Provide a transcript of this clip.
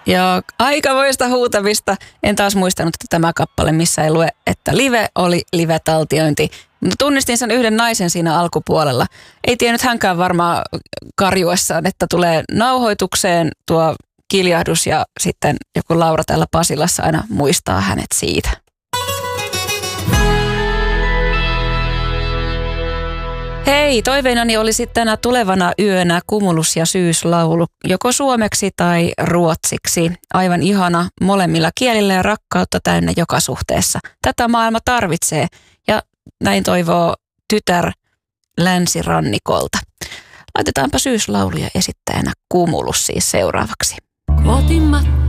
Joo, aikamoista huutamista. En taas muistanut, että tämä kappale, missä ei lue, että live oli live-taltiointi. Tunnistin sen yhden naisen siinä alkupuolella. Ei tiennyt hänkään varmaan karjuessaan, että tulee nauhoitukseen tuo kiljahdus ja sitten joku Laura täällä Pasilassa aina muistaa hänet siitä. Hei, toiveinani olisi tänä tulevana yönä Cumulus ja Syyslaulu, joko suomeksi tai ruotsiksi. Aivan ihana molemmilla kielillä ja rakkautta täynnä joka suhteessa. Tätä maailma tarvitsee ja näin toivoo tytär länsirannikolta. Laitetaanpa Syyslauluja esittäjänä Cumulus siis seuraavaksi.